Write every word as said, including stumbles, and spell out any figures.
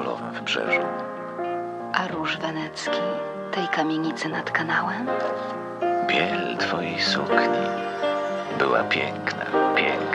solowym wybrzeżu. A róż wenecki tej kamienicy nad kanałem? Biel twojej sukni była piękna, piękna.